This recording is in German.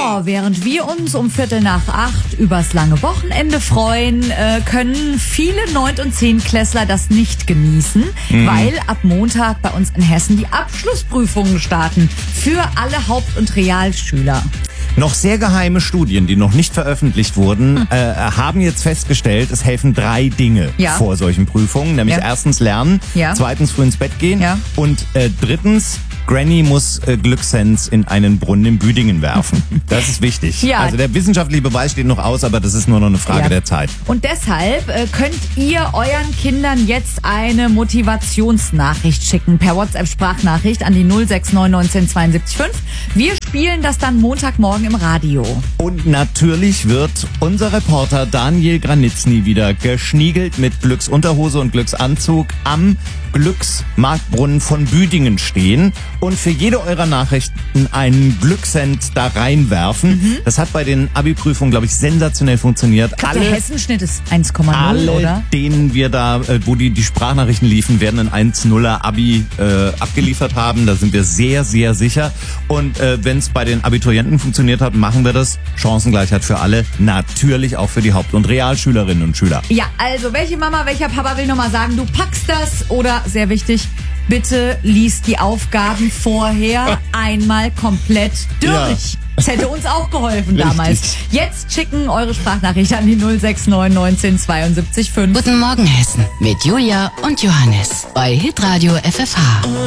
Ja, während wir uns um 7:45 übers lange Wochenende freuen, können viele 9- und 10-Klässler das nicht genießen, weil ab Montag bei uns in Hessen die Abschlussprüfungen starten für alle Haupt- und Realschüler. Noch sehr geheime Studien, die noch nicht veröffentlicht wurden, haben jetzt festgestellt, es helfen 3 Dinge vor solchen Prüfungen. Nämlich erstens lernen, zweitens früh ins Bett gehen und drittens, Granny muss Glückssens in einen Brunnen in Büdingen werfen. Das ist wichtig. Ja. Also der wissenschaftliche Beweis steht noch aus, aber das ist nur noch eine Frage der Zeit. Und deshalb könnt ihr euren Kindern jetzt eine Motivationsnachricht schicken per WhatsApp-Sprachnachricht an die 069 72 5. Wir spielen das dann Montagmorgen im Radio. Und natürlich wird unser Reporter Daniel Granitzny wieder geschniegelt mit Glücksunterhose und Glücksanzug am Glücksmarktbrunnen von Büdingen stehen und für jede eurer Nachrichten einen Glückssend da reinwerfen. Das hat bei den Abi-Prüfungen, glaube ich, sensationell funktioniert. Ich glaube, der Hessenschnitt ist 1,0, oder? Denen wir da, wo die Sprachnachrichten liefen, werden ein 1,0er Abi abgeliefert haben. Da sind wir sehr, sehr sicher. Und wenn es bei den Abiturienten funktioniert hat, machen wir das. Chancengleichheit für alle. Natürlich auch für die Haupt- und Realschülerinnen und Schüler. Ja, also welche Mama, welcher Papa will nochmal sagen, du packst das oder, sehr wichtig, bitte liest die Aufgaben vorher einmal komplett durch. Ja. Das hätte uns auch geholfen damals. Jetzt schicken eure Sprachnachricht an die 069 19 72 5. Guten Morgen Hessen mit Julia und Johannes bei Hitradio FFH.